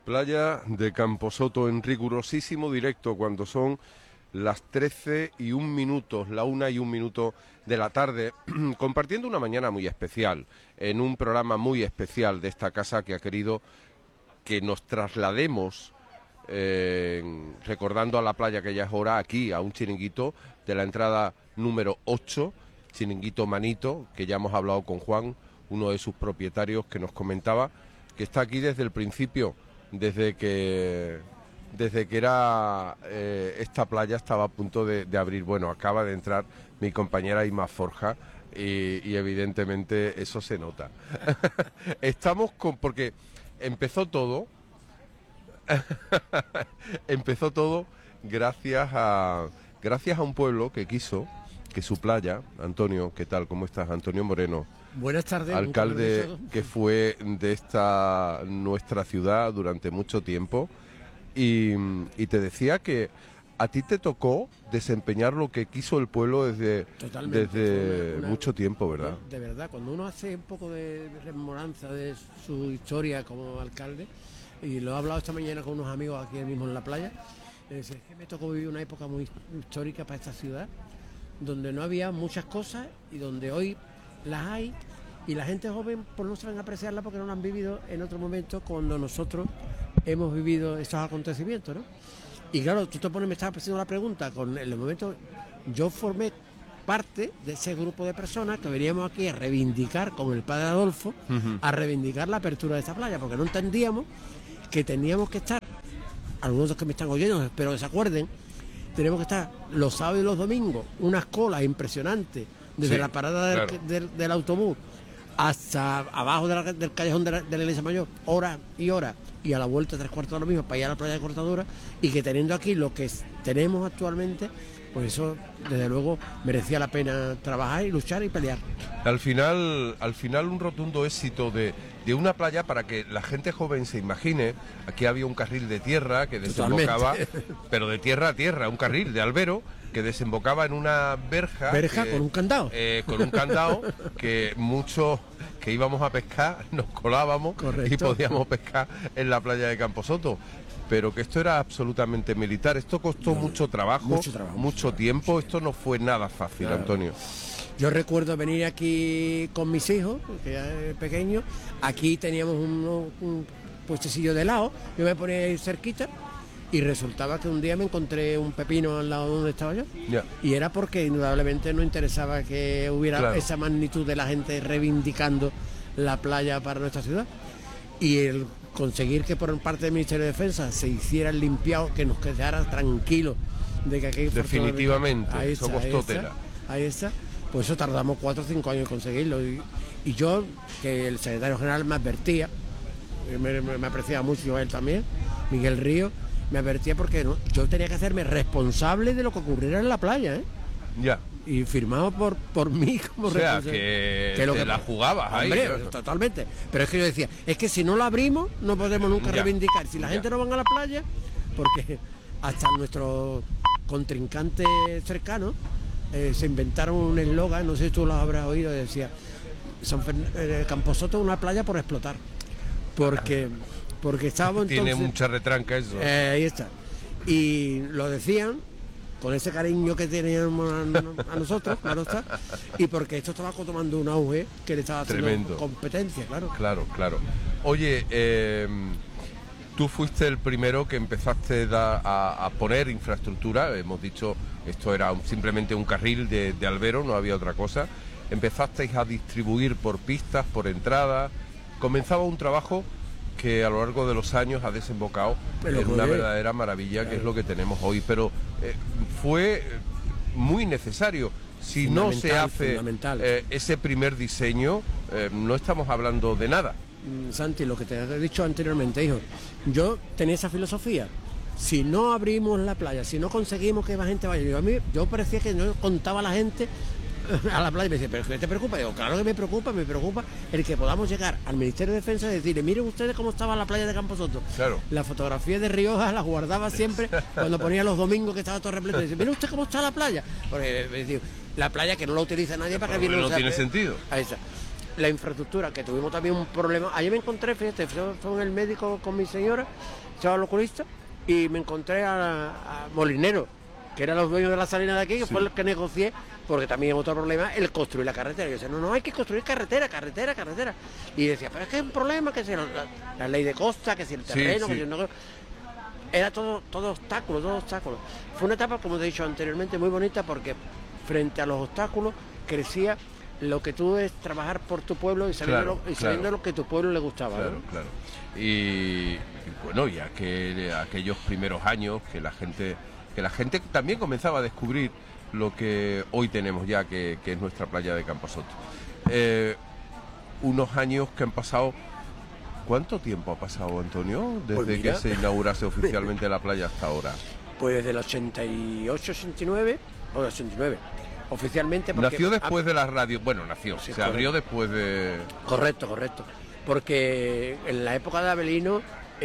Playa de Camposoto en rigurosísimo directo cuando son las 13:01, la 1:01 de la tarde, compartiendo una mañana muy especial, en un programa muy especial de esta casa que ha querido que nos traslademos, recordando a la playa que ya es hora, aquí a un chiringuito de la entrada número 8, chiringuito Manito, que ya hemos hablado con Juan, uno de sus propietarios, que nos comentaba que está aquí desde el principio, desde que era esta playa estaba a punto de abrir. Bueno, acaba de entrar mi compañera Ima Forja y evidentemente eso se nota. Estamos porque empezó todo gracias a un pueblo que quiso que su playa. Antonio, ¿qué tal? ¿Cómo estás? Antonio Moreno. Buenas tardes. Alcalde que fue de esta nuestra ciudad durante mucho tiempo y te decía a ti te tocó desempeñar lo que quiso el pueblo desde mucho tiempo, ¿verdad? De verdad, cuando uno hace un poco de rememoranza de su historia como alcalde, y lo he hablado esta mañana con unos amigos aquí mismo en la playa, es que me tocó vivir una época muy histórica para esta ciudad, donde no había muchas cosas y donde hoy las hay, y la gente joven pues no saben apreciarlas porque no las han vivido en otro momento cuando nosotros hemos vivido esos acontecimientos, ¿no? Y claro, tú me estabas haciendo la pregunta, en el momento yo formé parte de ese grupo de personas que veníamos aquí a reivindicar con el padre Adolfo, a reivindicar la apertura de esta playa, porque no entendíamos que teníamos que estar, algunos de los que me están oyendo, espero que se acuerden, tenemos que estar los sábados y los domingos, unas colas impresionantes, desde la parada del autobús hasta abajo del callejón de la iglesia mayor, horas y horas, y a la vuelta 3/4 de lo mismo para ir a la playa de Cortadura, y que teniendo aquí lo que tenemos actualmente, pues eso desde luego merecía la pena trabajar y luchar y pelear. Al final un rotundo éxito de una playa, para que la gente joven se imagine. Aquí había un carril de tierra que desembocaba, pero de tierra a tierra, un carril de albero que desembocaba en una verja con un candado. Con un candado que muchos que íbamos a pescar nos colábamos. Correcto. Y podíamos pescar en la playa de Camposoto. Pero que esto era absolutamente militar. Esto costó mucho trabajo, mucho tiempo. Esto no fue nada fácil, claro. Antonio. Yo recuerdo venir aquí con mis hijos, que ya es pequeño. Aquí teníamos un puestecillo de helado. Yo me ponía ahí cerquita y resultaba que un día me encontré un pepino al lado donde estaba yo. Yeah. Y era porque indudablemente no interesaba que hubiera esa magnitud de la gente reivindicando la playa para nuestra ciudad. Y el conseguir que por parte del Ministerio de Defensa se hiciera el limpiado, que nos quedara tranquilo de que aquí definitivamente eso costó tela. Ahí está. Pues eso tardamos 4 o 5 años en conseguirlo, y yo, que el secretario general me advertía, me apreciaba mucho él también, Miguel Río, me advertía porque yo tenía que hacerme responsable de lo que ocurriera en la playa, Ya. Y firmado por mí como responsable. Que lo que la jugabas ahí. Hombre, totalmente. Pero es que yo decía, es que si no la abrimos no podemos nunca reivindicar. Si la gente no va a la playa, porque hasta nuestros contrincantes cercanos se inventaron un eslogan, no sé si tú lo habrás oído, decía Camposoto es una playa por explotar. Porque estábamos entonces... Tiene mucha retranca eso. Ahí está. Y lo decían con ese cariño que teníamos a nosotros, claro está, y porque esto estaba tomando un auge que le estaba haciendo tremendo competencia, claro. Claro. Oye, tú fuiste el primero que empezaste a poner infraestructura. Hemos dicho, esto era simplemente un carril de albero, no había otra cosa. Empezasteis a distribuir por pistas, por entradas. Comenzaba un trabajo que a lo largo de los años ha desembocado en una verdadera maravilla, claro, que es lo que tenemos hoy. Pero fue muy necesario. Si no se hace ese primer diseño, no estamos hablando de nada. Santi, lo que te he dicho anteriormente, hijo, yo tenía esa filosofía. Si no abrimos la playa, si no conseguimos que la gente vaya, yo parecía que no contaba a la gente a la playa, y me dice, ¿pero qué te preocupa? Digo, claro que me preocupa el que podamos llegar al Ministerio de Defensa y decirle, miren ustedes cómo estaba la playa de Camposoto. Claro. La fotografía de Rioja la guardaba siempre cuando ponía los domingos que estaba todo repleto. Dice, miren usted cómo está la playa. Porque la playa que no la utiliza nadie para que viene. No tiene sentido. Ahí está. la infraestructura, que tuvimos también un problema. Ayer me encontré, fíjate, fue en el médico con mi señora, estaba al oculista, y me encontré a Molinero, que eran los dueños de la salina de aquí, que fue el que negocié, porque también hay otro problema, el construir la carretera. Yo decía, no, hay que construir carretera. Y decía, pero es que es un problema, que si la ley de costa, que si el terreno, que si no... Era todo obstáculos. Fue una etapa, como te he dicho anteriormente, muy bonita, porque frente a los obstáculos crecía lo que tú es trabajar por tu pueblo y sabiendo lo que tu pueblo le gustaba. Claro, ¿no? claro. Y bueno, ya que aquellos primeros años que la gente también comenzaba a descubrir lo que hoy tenemos ya, que es nuestra playa de Camposoto. Unos años que han pasado. ¿Cuánto tiempo ha pasado, Antonio, desde que se inaugurase oficialmente la playa hasta ahora? Pues desde el 88, 89, o 89, oficialmente. Nació después de la radio, bueno, nació, sí, se abrió después de... Correcto, porque en la época de Abelino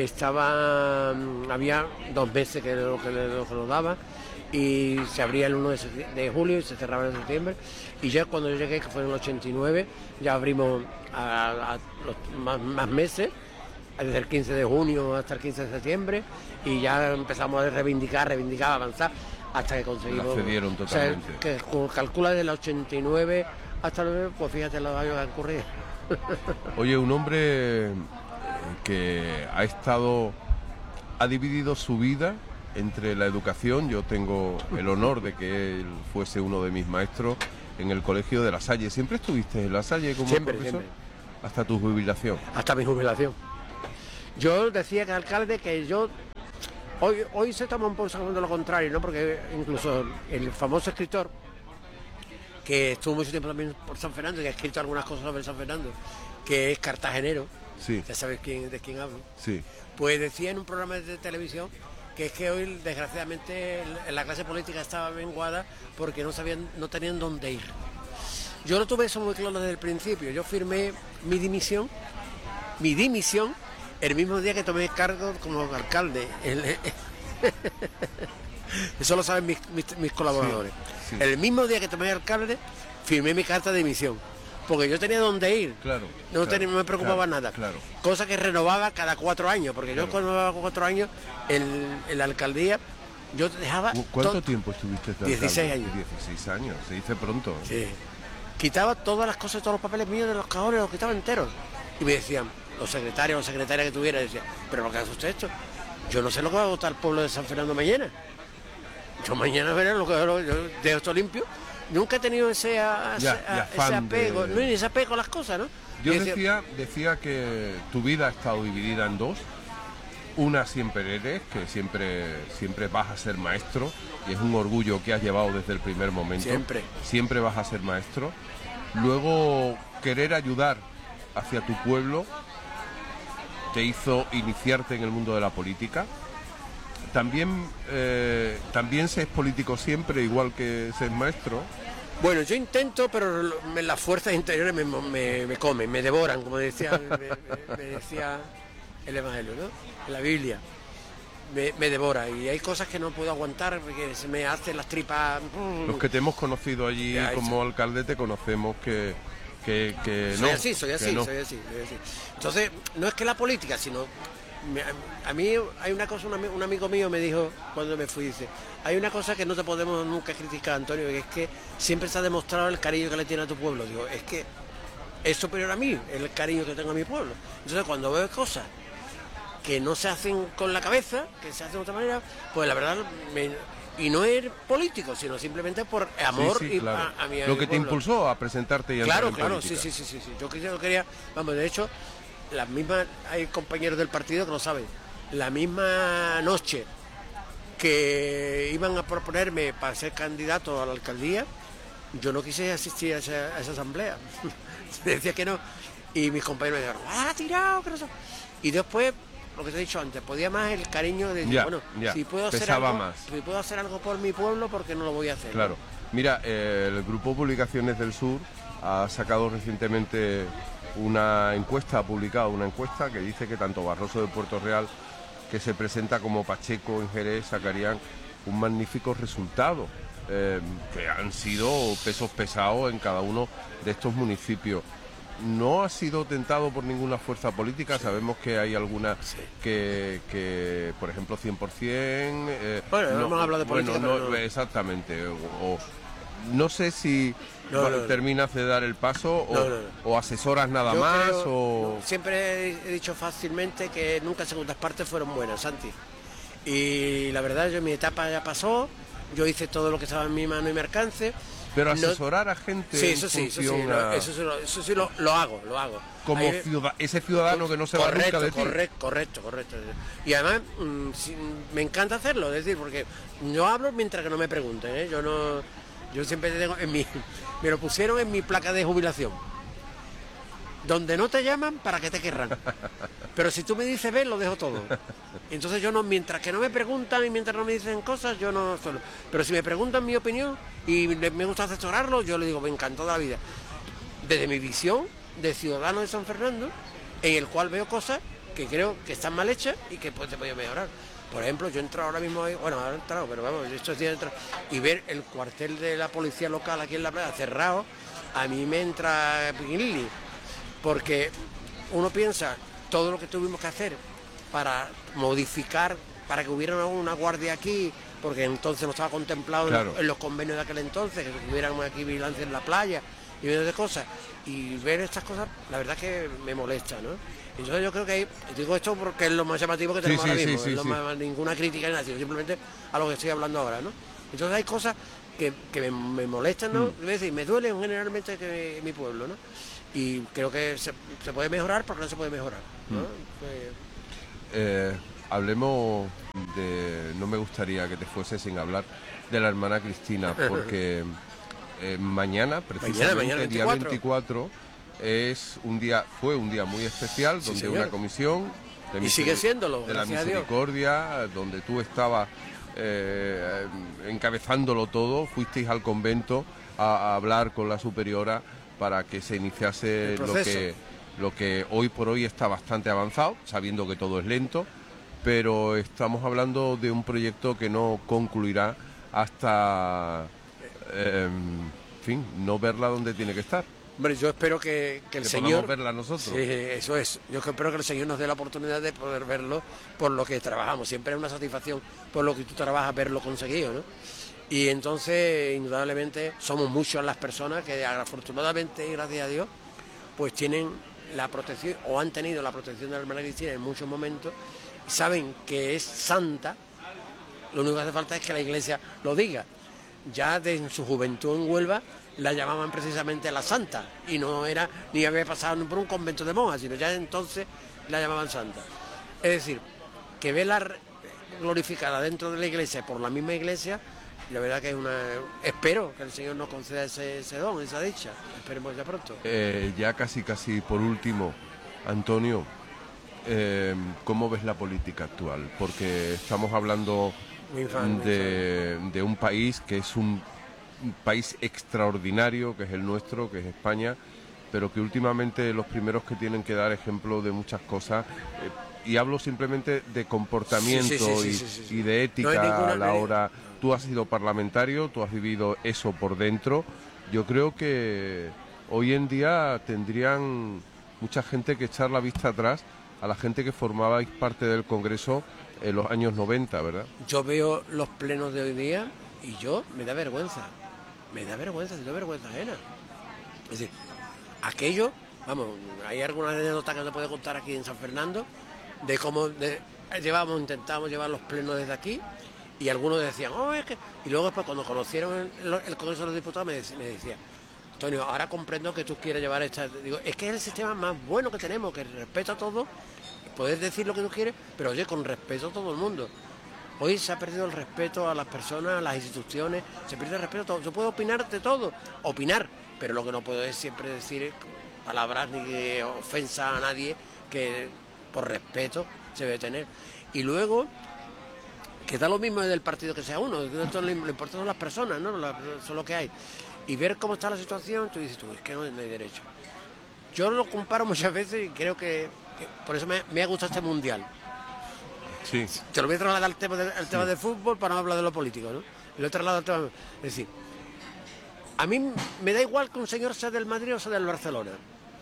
había 2 meses que lo daba, y se abría el 1 de julio y se cerraba en septiembre, y ya cuando yo llegué, que fue en el 89, ya abrimos a los más meses, desde el 15 de junio hasta el 15 de septiembre, y ya empezamos a reivindicar, avanzar, hasta que conseguimos... La cedieron totalmente. O sea, que calcula desde el 89 hasta el... Pues fíjate los años que han ocurrido. Oye, un hombre que ha dividido su vida entre la educación. Yo tengo el honor de que él fuese uno de mis maestros en el colegio de La Salle. ¿Siempre estuviste en La Salle como profesor? Siempre. ¿Hasta tu jubilación? Hasta mi jubilación. Yo decía que alcalde que yo... Hoy se toma un poco de lo contrario, ¿no? Porque incluso el famoso escritor, que estuvo mucho tiempo también por San Fernando, que ha escrito algunas cosas sobre San Fernando, que es cartagenero, sí. Ya sabes de quién hablo, sí. Pues decía en un programa de televisión que es que hoy, desgraciadamente, la clase política estaba menguada porque no tenían dónde ir. Yo lo tuve eso muy claro desde el principio. Yo firmé mi dimisión el mismo día que tomé cargo como alcalde. Eso lo saben mis colaboradores. Sí. El mismo día que tomé alcalde, firmé mi carta de dimisión. Porque yo tenía dónde ir. Claro. No me preocupaba nada. Claro. Cosa que renovaba cada 4 años. Porque yo cuando renovaba 4 años en la alcaldía, yo dejaba... ¿Cuánto tiempo estuviste? 16 años. 16 años, se dice pronto. Sí. Quitaba todas las cosas, todos los papeles míos de los cajones, los quitaba enteros. Y me decían, los secretarias que tuviera, decían, ¿pero lo que hace usted esto? Yo no sé lo que va a votar el pueblo de San Fernando mañana. Yo mañana veré yo dejo esto limpio. Nunca he tenido ese apego, no, ni ese apego a las cosas, ¿no? Yo decía que tu vida ha estado dividida en 2. Una siempre eres, que siempre vas a ser maestro, y es un orgullo que has llevado desde el primer momento. Siempre vas a ser maestro. Luego, querer ayudar hacia tu pueblo te hizo iniciarte en el mundo de la política. También se es político siempre, igual que ser maestro. Bueno, yo intento, pero las fuerzas interiores me comen, me devoran, como decía, me decía el Evangelio, ¿no? En la Biblia. Me devora, y hay cosas que no puedo aguantar porque se me hacen las tripas. Los que te hemos conocido allí como alcalde te conocemos que soy así. Entonces, no es que la política, sino... A mí hay una cosa, un amigo mío me dijo cuando me fui, dice, hay una cosa que no te podemos nunca criticar, Antonio, que es que siempre se ha demostrado el cariño que le tiene a tu pueblo. Digo, es que es superior a mí el cariño que tengo a mi pueblo. Entonces, cuando veo cosas que no se hacen con la cabeza, que se hacen de otra manera, pues la verdad, y no es político, sino simplemente por amor claro. a mi lo que pueblo. te impulsó a presentarte y a Claro, sí. Yo quería, vamos, de hecho, las mismas, hay compañeros del partido que lo saben, la misma noche que iban a proponerme para ser candidato a la alcaldía, yo no quise asistir a esa asamblea. Decía que no, y mis compañeros me dijeron, tirado, que no sé. Y después, lo que te he dicho antes, podía más el cariño de decir, si puedo hacer algo por mi pueblo, ¿por qué no lo voy a hacer? Claro. ¿No? Mira, el Grupo Publicaciones del Sur ha sacado recientemente ha publicado una encuesta que dice que tanto Barroso de Puerto Real, que se presenta, como Pacheco en Jerez, sacarían un magnífico resultado, que han sido pesos pesados en cada uno de estos municipios. no has sido tentado por ninguna fuerza política. Sabemos que hay algunas que, por ejemplo, 100%... bueno, no hemos hablado de política, no. Exactamente. No sé si terminas de dar el paso o asesoras nada más. Siempre he dicho fácilmente que nunca segundas partes fueron buenas, Santi. Y la verdad, mi etapa ya pasó, yo hice todo lo que estaba en mi mano y mi alcance. Pero asesorar a gente eso sí lo hago. Como ese ciudadano que no se va nunca de ti. Correcto. Y además me encanta hacerlo, es decir, porque yo hablo mientras que no me pregunten, ¿eh? Yo siempre tengo me lo pusieron en mi placa de jubilación. Donde no te llaman, ¿para qué te querrán? Pero si tú me dices ven, lo dejo todo. Entonces yo no, mientras que no me preguntan y mientras no me dicen cosas, yo no suelo. Pero si me preguntan mi opinión y me gusta asesorarlo, yo le digo, me encantó de la vida. Desde mi visión de ciudadano de San Fernando, en el cual veo cosas que creo que están mal hechas y que pues se pueden mejorar. Por ejemplo, yo he entrado ahora mismo, ahora he entrado, pero vamos, estos días he entrado, y ver el cuartel de la policía local aquí en la playa cerrado, a mí me entra piquilili. Porque uno piensa todo lo que tuvimos que hacer para modificar, para que hubiera una guardia aquí, porque entonces no estaba contemplado en los convenios de aquel entonces, que hubiera aquí vigilancia en la playa y millones de cosas. Y ver estas cosas, la verdad es que me molesta, ¿no? Entonces yo creo que digo esto porque es lo más llamativo que tenemos ahora mismo, más, ninguna crítica ni nada, sino simplemente a lo que estoy hablando ahora, ¿no? Entonces hay cosas que me molestan, ¿no? Es decir, me duelen generalmente que mi pueblo, ¿no? Y creo que se puede mejorar porque no se puede mejorar, ¿no? Hablemos de... No me gustaría que te fuese sin hablar de la hermana Cristina, porque mañana, precisamente, mañana día 24, fue un día muy especial, donde una comisión y sigue siéndolo, de la misericordia, donde tú estabas encabezándolo todo, fuisteis al convento a hablar con la superiora para que se iniciase lo que hoy por hoy está bastante avanzado, sabiendo que todo es lento, pero estamos hablando de un proyecto que no concluirá hasta, no verla donde tiene que estar. Hombre, yo espero que el Señor... verla nosotros. Sí, eso es. Yo espero que el Señor nos dé la oportunidad de poder verlo por lo que trabajamos. Siempre es una satisfacción por lo que tú trabajas verlo conseguido, ¿no? Y entonces, indudablemente, somos muchas las personas que, afortunadamente y gracias a Dios, pues tienen la protección, o han tenido la protección de la hermana Cristina en muchos momentos, saben que es santa, lo único que hace falta es que la Iglesia lo diga. Ya en su juventud en Huelva la llamaban precisamente la santa, y no era ni había pasado por un convento de monjas, sino ya entonces la llamaban santa. Es decir, que verla glorificada dentro de la Iglesia por la misma Iglesia, la verdad que es espero que el Señor nos conceda ese don, esa dicha. Esperemos ya pronto. Ya casi por último, Antonio, ¿cómo ves la política actual? Porque estamos hablando de un país que es un país extraordinario, que es el nuestro, que es España, pero que últimamente los primeros que tienen que dar ejemplo de muchas cosas, y hablo simplemente de comportamiento y de ética a la hora... Tú has sido parlamentario, tú has vivido eso por dentro. Yo creo que hoy en día tendrían mucha gente que echar la vista atrás a la gente que formabais parte del Congreso en los años 90, ¿verdad? Yo veo los plenos de hoy día y me da vergüenza ajena. Es decir, aquello, vamos, hay algunas anécdotas que no puedo contar aquí en San Fernando, de cómo intentábamos llevar los plenos desde aquí, y algunos decían, es que... Y luego después cuando conocieron el Congreso de los Diputados me decía, Antonio, ahora comprendo que tú quieres llevar esta... Digo, es que es el sistema más bueno que tenemos, que respeta a todos, puedes decir lo que tú quieres, pero oye, con respeto a todo el mundo. Hoy se ha perdido el respeto a las personas, a las instituciones, se pierde el respeto a todo. Yo puedo opinar de todo, pero lo que no puedo es siempre decir palabras ni que ofensa a nadie, que por respeto se debe tener. Y luego... que da lo mismo del partido que sea uno, lo importante son las personas, ¿no? Son lo que hay. Y ver cómo está la situación, tú dices, es que no hay derecho. Yo lo comparo muchas veces y creo que por eso me ha gustado este mundial. Sí. Te lo voy a trasladar al tema de fútbol para no hablar de lo político, ¿no? Lo he trasladado al tema. Es decir, a mí me da igual que un señor sea del Madrid o sea del Barcelona.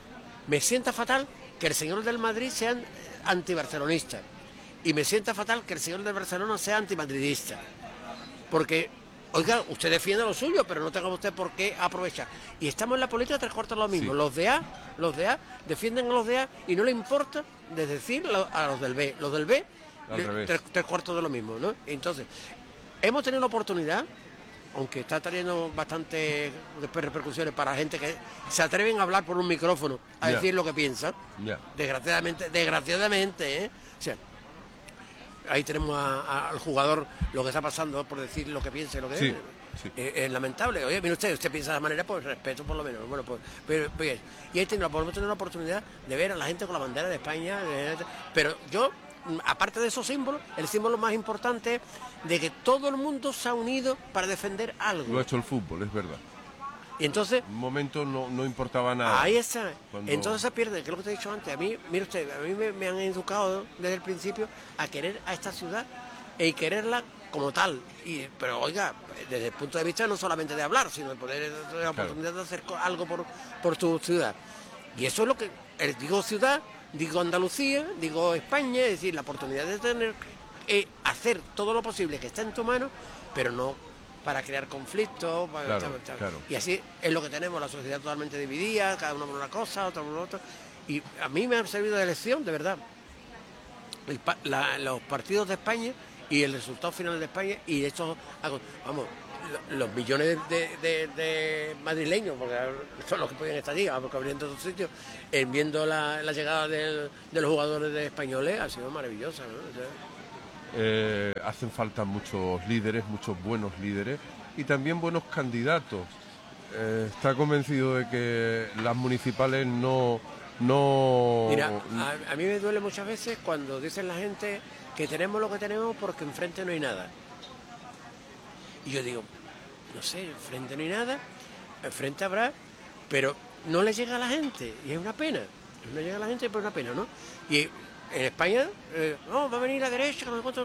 Me sienta fatal que el señor del Madrid sea antibarcelonista. Y me sienta fatal que el señor del Barcelona sea antimadridista. Porque, oiga, usted defiende lo suyo, pero no tenga usted por qué aprovechar. Y estamos en la política tres cuartos lo mismo. Sí. Los de A defienden a los de A y no le importa decir a los del B. Los del B, tres cuartos de lo mismo, ¿no? Entonces, hemos tenido la oportunidad, aunque está trayendo bastante repercusiones para gente que se atreven a hablar por un micrófono, a decir lo que piensan. Desgraciadamente, ¿eh? O sea, ahí tenemos al jugador, lo que está pasando por decir lo que piensa y lo que es. Sí. Es lamentable. Oye, mire usted piensa de esa manera, pues respeto por lo menos. Bueno, pues y ahí podemos tener la oportunidad de ver a la gente con la bandera de España. Pero yo, aparte de esos símbolos, el símbolo más importante es de que todo el mundo se ha unido para defender algo. Lo ha hecho el fútbol, es verdad. Y entonces, en un momento no importaba nada. Ahí está. Entonces se pierde, que es lo que te he dicho antes. A mí, mire usted, a mí me han educado desde el principio a querer a esta ciudad y quererla como tal. Pero oiga, desde el punto de vista no solamente de hablar, sino de poder tener la oportunidad de hacer algo por tu ciudad. Y eso es lo que digo ciudad, digo Andalucía, digo España, es decir, la oportunidad de tener hacer todo lo posible que está en tu mano, pero no para crear conflictos, claro. Y así es lo que tenemos, la sociedad totalmente dividida, cada uno por una cosa, otro por otra. Y a mí me han servido de lección, de verdad, los partidos de España y el resultado final de España, y de hecho, vamos, los millones de madrileños, porque son los que pueden estar allí, porque habrían de otros sitios, viendo la llegada de los jugadores de españoles, ha sido maravillosa, ¿no? O sea, hacen falta muchos líderes, muchos buenos líderes y también buenos candidatos. Está convencido de que las municipales no... Mira, a mí me duele muchas veces cuando dicen la gente que tenemos lo que tenemos porque enfrente no hay nada. Y yo digo, no sé, enfrente no hay nada, enfrente habrá, pero no le llega a la gente y es una pena. No llega a la gente, pero es una pena, ¿no? Y en España, va a venir la derecha, que no sé cuánto.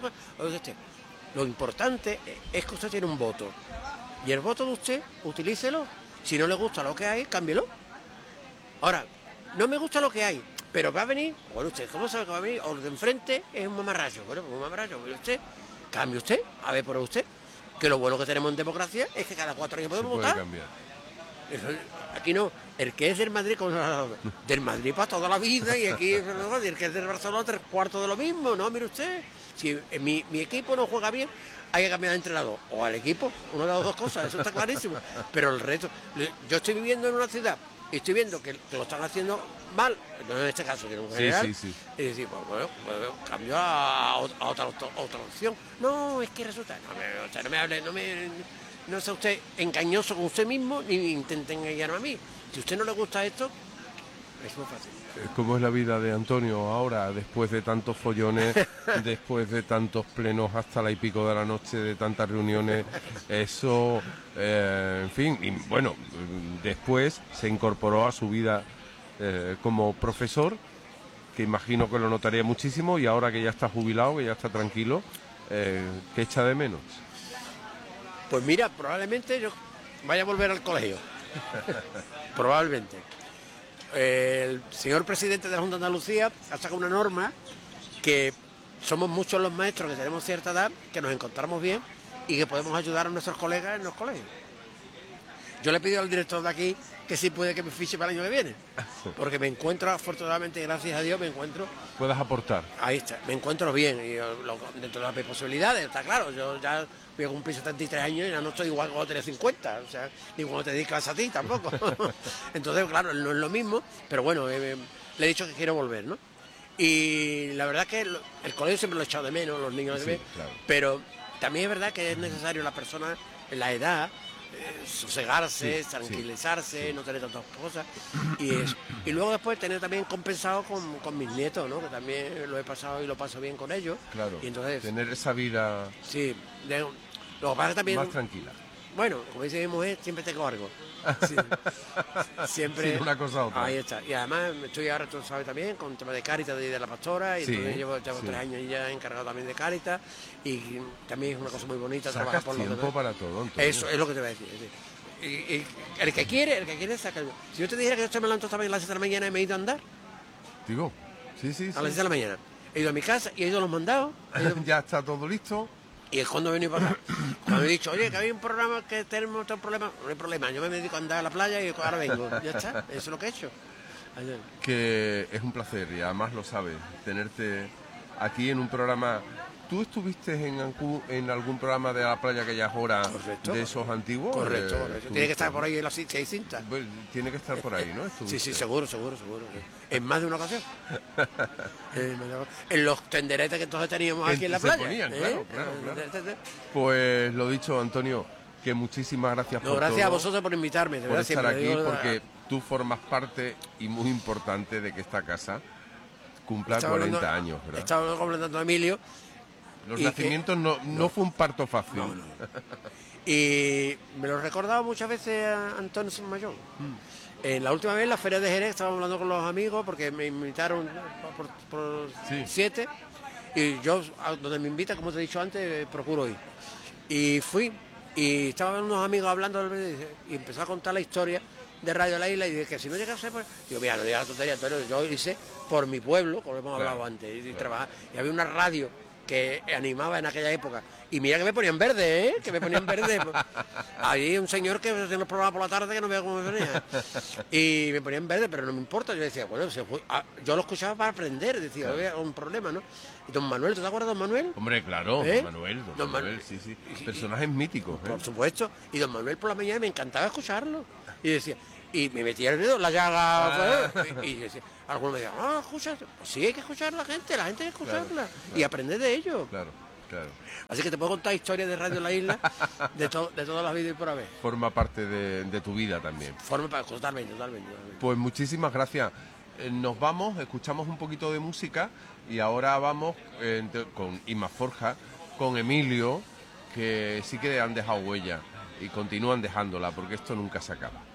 Lo importante es que usted tiene un voto. Y el voto de usted, utilícelo. Si no le gusta lo que hay, cámbielo. Ahora, no me gusta lo que hay, pero va a venir, bueno, usted, ¿cómo sabe que va a venir? O de enfrente es un mamarracho. Bueno, pues un mamarracho, pero usted, cambie usted, a ver por usted. Que lo bueno que tenemos en democracia es que cada 4 años podemos votar. Cambiar. Aquí no, el que es del Madrid, del Madrid para toda la vida, y aquí el que es del Barcelona, tres cuartos de lo mismo, ¿no? Mire usted, si mi equipo no juega bien, hay que cambiar de entrenador, o al equipo, una de las dos cosas, eso está clarísimo. Pero el resto, yo estoy viviendo en una ciudad y estoy viendo que lo están haciendo mal, no en este caso, sino en general, sí. y decir, bueno, cambio a otra opción. No, es que resulta, no me hable, no sea usted engañoso con usted mismo ni intente engañarme a mí. Si a usted no le gusta esto, es muy fácil. ¿Cómo es la vida de Antonio ahora, después de tantos follones, después de tantos plenos hasta la y pico de la noche, de tantas reuniones? Eso, en fin, y bueno, después se incorporó a su vida como profesor, que imagino que lo notaría muchísimo, y ahora que ya está jubilado, que ya está tranquilo, ¿qué echa de menos? Pues mira, probablemente yo vaya a volver al colegio. Probablemente. El señor presidente de la Junta de Andalucía ha sacado una norma que somos muchos los maestros que tenemos cierta edad, que nos encontramos bien y que podemos ayudar a nuestros colegas en los colegios. Yo le he pedido al director de aquí que sí puede que me fiche para el año que viene, porque me encuentro, afortunadamente, gracias a Dios, me encuentro... Puedas aportar. Ahí está, me encuentro bien, y dentro de las posibilidades, está claro, yo ya voy a cumplir 73 años y ya no estoy igual cuando tenía 50, o sea, ni cuando te dedicas a ti tampoco. Entonces, claro, no es lo mismo, pero bueno, le he dicho que quiero volver, ¿no? Y la verdad que el colegio siempre lo he echado de menos, los niños de claro. Pero también es verdad que es necesario la persona en la edad sosegarse, tranquilizarse, no tener tantas cosas y luego después tener también compensado con mis nietos, ¿no? Que también lo he pasado y lo paso bien con ellos. Claro, y entonces, tener esa vida lo que pasa también, más tranquila. Bueno, como dice mi mujer, siempre tengo algo. Sí, siempre. Sí, una cosa a otra. Ahí está. Y además estoy ahora, tú sabes también, con el tema de Cáritas de la Pastora, y entonces llevo 3 años ya encargado también de Cáritas, y también es una cosa muy bonita trabajar por los demás. Tiempo para todo, Antonio. Eso es lo que te voy a decir. y el que quiere saca. Si yo te dijera que yo me levanto también a las 7 de la mañana y me he ido a andar, Digo, sí. a las 7 de la mañana, he ido a mi casa y he ido a los mandados, Ya está todo listo. y es cuando he venido para acá. Cuando me he dicho, oye, que hay un programa que tenemos otro problema, no hay problema, yo me dedico a andar a la playa y ahora vengo, ya está, eso es lo que he hecho. Ayer. Que es un placer y además lo sabes, tenerte aquí en un programa. ¿Tú estuviste en algún programa de la playa que ya es hora de esos antiguos? Correcto. Tiene que estar por ahí en las 6 cintas. Pues, tiene que estar por ahí, ¿no? Sí, seguro. En más de una ocasión. En los tenderetes que entonces teníamos aquí en la playa. Se ponían, claro. Pues lo dicho, Antonio, que muchísimas gracias por gracias todo, a vosotros por invitarme. De por verdad, estar aquí, porque tú formas parte y muy importante de que esta casa cumpla 40 años, ¿verdad? Estaba comentando a Emilio. Los nacimientos no fue un parto fácil. No. Y me lo he recordado muchas veces a Antonio Mayor. La última vez en la Feria de Jerez estábamos hablando con los amigos porque me invitaron por 7 y yo, donde me invitan, como te he dicho antes, procuro ir. Y fui y estaban unos amigos hablando y empezó a contar la historia de Radio La Isla y dije que si no llegase, pues digo, mira, no digas la tontería, Antonio, yo hice por mi pueblo, como hemos hablado antes, y trabajar. Y había una radio que animaba en aquella época. Y mira que me ponían verde, ¿eh? Que me ponían verde. Había un señor que hacía los programas por la tarde que no veía cómo me ponía. Y me ponían verde, pero no me importa. Yo decía, bueno, yo lo escuchaba para aprender. Decía, había un problema, ¿no? Y don Manuel, ¿tú te acuerdas de don Manuel? Hombre, claro, don Manuel, sí. Personajes míticos. Por supuesto. Y don Manuel por la mañana me encantaba escucharlo. Y decía, y me metía el dedo, la llaga, y decía, algunos me decían, escucha, pues sí hay que escuchar a la gente hay que escucharla, claro. Y aprender de ellos. Claro. Así que te puedo contar historias de Radio La Isla, de todas las vidas y por haber. Forma parte de tu vida también. Totalmente. Pues muchísimas gracias. Nos vamos, escuchamos un poquito de música y ahora vamos con Inma Forja, con Emilio, que sí que han dejado huella y continúan dejándola porque esto nunca se acaba.